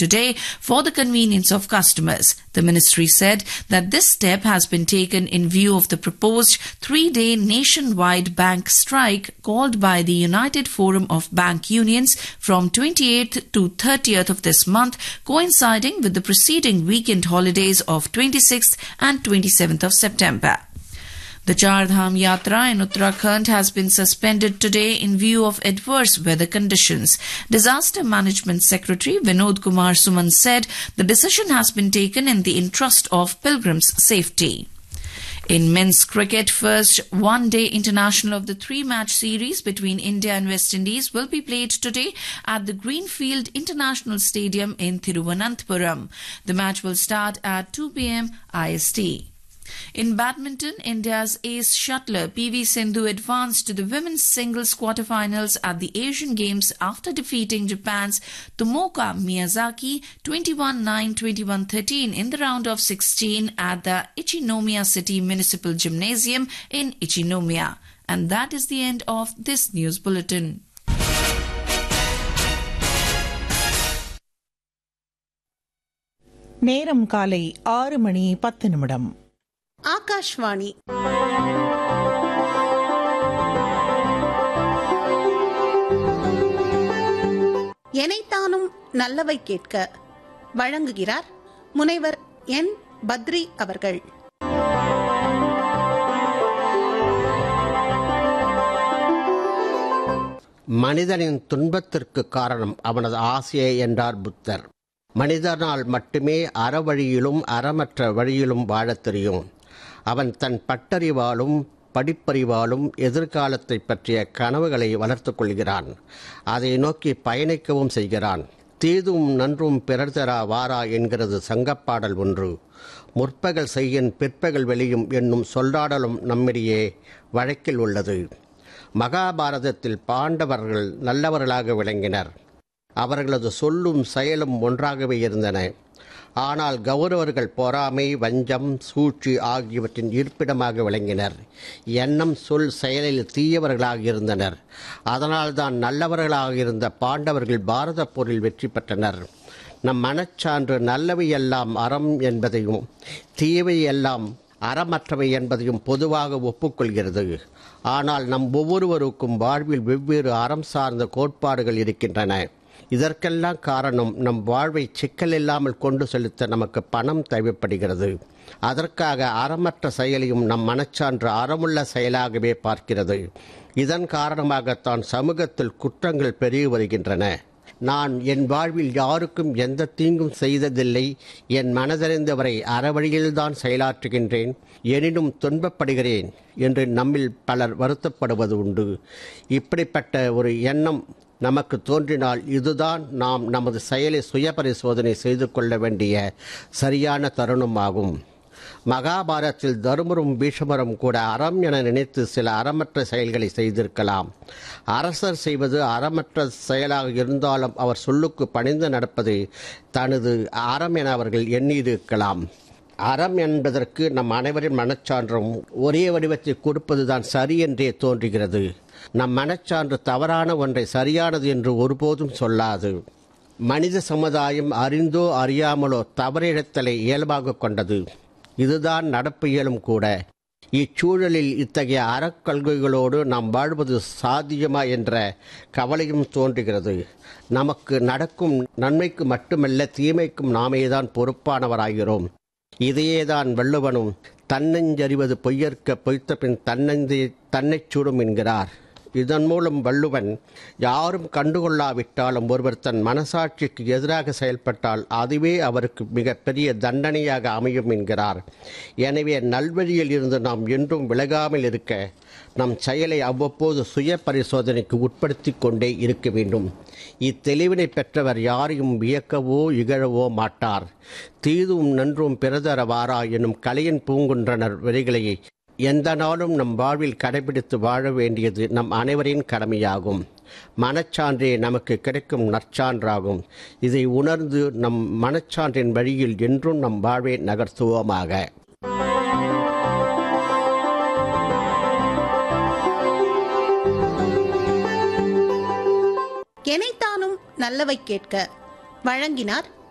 today for the convenience of customers. The ministry said that this step has been taken in view of the proposed 3-day nationwide bank strike called by the United Forum of Bank Unions from 28th to 30th of this month, coinciding with the preceding weekend holidays of 26th and 27th of September. The Char Dham Yatra in Uttarakhand has been suspended today in view of adverse weather conditions. Disaster Management Secretary Vinod Kumar Suman said the decision has been taken in the interest of pilgrims' safety. In men's cricket, first one-day international of the 3-match series between India and West Indies will be played today at the Greenfield International Stadium in Thiruvananthapuram. The match will start at 2 p.m. IST. In badminton, India's ace shuttler PV Sindhu advanced to the women's singles quarterfinals at the Asian Games after defeating Japan's Tomoka Miyazaki 21-9, 21-13 in the round of 16 at the Ichinomiya City Municipal Gymnasium in Ichinomiya. And that is the end of this news bulletin. நேரம் காலை 6:10. ஆகாஷ்வாணி எனைத்தானும் நல்லவை கேட்க வழங்குகிறார் முனைவர் என் பத்ரி அவர்கள். மனிதனின் துன்பத்திற்கு காரணம் அவனது ஆசையே என்றார் புத்தர். மனிதனால் மட்டுமே அறவழியிலும் அறமற்ற வழியிலும் வாழத் தெரியும். அவன் தன் பட்டறிவாலும் படிப்பறிவாலும் எதிர்காலத்தை பற்றிய கனவுகளை வளர்த்து கொள்கிறான். அதை நோக்கி பயணிக்கவும் செய்கிறான். தீதும் நன்றும் பிறர் தரா வாரா என்கிறது சங்கப்பாடல் ஒன்று. முற்பகல் செய்யின் பிற்பகல் வெளியும் என்னும் சொல்லாடலும் நம்மிடையே வழக்கில் உள்ளது. மகாபாரதத்தில் பாண்டவர்கள் நல்லவர்களாக விளங்கினர். அவர்களது சொல்லும் செயலும் ஒன்றாகவே இருந்தன. ஆனால் கௌரவர்கள் பொறாமை, வஞ்சம், சூழ்ச்சி ஆகியவற்றின் இருப்பிடமாக விளங்கினர். எண்ணம், சொல், செயலில் தீயவர்களாக இருந்தனர். அதனால்தான் நல்லவர்களாக இருந்த பாண்டவர்கள் பாரத போரில் வெற்றி பெற்றனர். நம் மனச்சான்று நல்லவை எல்லாம் அறம் என்பதையும் தீயவை எல்லாம் அறமற்றவை என்பதையும் பொதுவாக ஒப்புக்கொள்கிறது. ஆனால் நம் ஒவ்வொருவருக்கும் வாழ்வில் வெவ்வேறு அறம் சார்ந்த கோட்பாடுகள் இருக்கின்றன. இதற்கெல்லாம் காரணம் நம் வாழ்வை சிக்கல் இல்லாமல் கொண்டு செலுத்த நமக்கு பணம் தேவைப்படுகிறது. அதற்காக அறமற்ற செயலையும் நம் மனச்சான்று அறமுள்ள செயலாகவே பார்க்கிறது. இதன் காரணமாகத்தான் சமூகத்தில் குற்றங்கள் பெருகி வருகின்றன. நான் என் வாழ்வில் யாருக்கும் எந்த தீங்கும் செய்ததில்லை, என் மனதறிந்தவரை அறவழியில்தான் செயலாற்றுகின்றேன், எனினும் துன்பப்படுகிறேன் என்று நம்மில் பலர் வருத்தப்படுவது உண்டு. இப்படிப்பட்ட ஒரு எண்ணம் நமக்கு தோன்றினால் இதுதான் நாம் நமது செயலை சுய பரிசோதனை செய்து கொள்ள வேண்டிய சரியான தருணமாகும். மகாபாரதத்தில் தருமரும் பீஷ்மரும் கூட அறம் என நினைத்து சில அறமற்ற செயல்களை செய்திருக்கலாம். அரசர் செய்வது அறமற்ற செயலாக இருந்தாலும் அவர் சொல்லுக்கு பணிந்து நடப்பது தனது அறம் என அவர்கள் எண்ணியிருக்கலாம். அறம் என்பதற்கு நம் அனைவரின் மனச்சான்றும் ஒரே வடிவத்தை கொடுப்பதுதான் சரி என்றே தோன்றுகிறது. நம் மனச்சான்று தவறான ஒன்றை சரியானது என்று ஒருபோதும் சொல்லாது. மனித சமுதாயம் அறிந்தோ அறியாமலோ தவறிழைத்தலை இயல்பாக கொண்டது. இதுதான் நடப்பு இயலும் கூட. இச்சூழலில் இத்தகைய அறக்கொள்கைகளோடு நாம் வாழ்வது சாத்தியமா என்ற கவலையும் தோன்றுகிறது. நமக்கு நடக்கும் நன்மைக்கு மட்டுமல்ல தீமைக்கும் நாமேதான் பொறுப்பானவராகிறோம். இதையேதான் வள்ளுவனும் தன்னஞ்சறிவது பொய்யற்க பொய்த்த பின் தன்னைச் சுடும் என்கிறார். இதன் மூலம் வள்ளுவன் யாரும் கண்டுகொள்ளாவிட்டாலும் ஒருவர் தன் மனசாட்சிக்கு எதிராக செயல்பட்டால் அதுவே அவருக்கு மிகப்பெரிய தண்டனையாக அமையும் என்கிறார். எனவே நல்வழியில் இருந்து நாம் என்றும் விலகாமல் இருக்க நம் செயலை அவ்வப்போது சுய பரிசோதனைக்கு உட்படுத்தி கொண்டே இருக்க வேண்டும். இத்தெளிவினை பெற்றவர் யாரையும் வியக்கவோ இகழவோ மாட்டார். தீதும் நன்றும் பிறதர வாரா எனும் கலையின் பூங்குன்றனர் வரிகளை எந்த நாளும் நம் வாழ்வில் கடைபிடித்து வாழ வேண்டியது நம் அனைவரின் கடமையாகும். மனச்சான்றே நமக்கு கிடைக்கும் நற்சான்றாகும். இதை உணர்ந்து நம் மனச்சான்றின் வழியில் என்றும் நம் வாழ்வை நகர்த்துவோமாக. எனைத்தானும் நல்லவை கேட்க வழங்கினார்